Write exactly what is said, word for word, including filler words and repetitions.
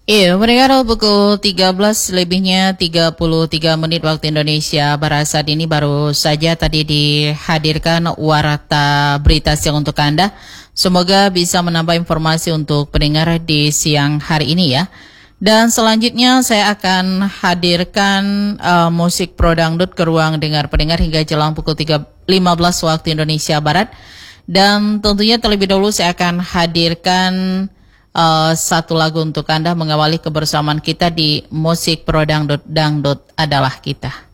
Iya, mendengar pukul tiga belas lebihnya tiga puluh tiga menit waktu Indonesia Barat. Saat ini baru saja tadi dihadirkan warta berita siang untuk Anda. Semoga bisa menambah informasi untuk pendengar di siang hari ini ya. Dan selanjutnya saya akan hadirkan uh, musik pro dangdut ke ruang dengar pendengar hingga jelang pukul tiga lima belas waktu Indonesia Barat. Dan tentunya terlebih dahulu saya akan hadirkan Uh, satu lagu untuk Anda mengawali kebersamaan kita di musik pro dangdut. Dangdut adalah kita.